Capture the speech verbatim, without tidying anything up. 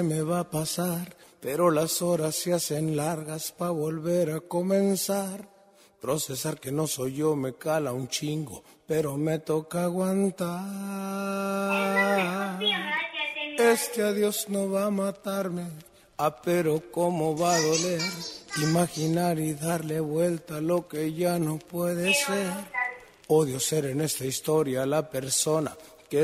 me va a pasar, pero las horas se hacen largas pa' volver a comenzar. Procesar que no soy yo me cala un chingo, pero me toca aguantar. Este adiós no va a matarme, ah, pero cómo va a doler. Imaginar y darle vuelta a lo que ya no puede ser. Odio ser en esta historia la persona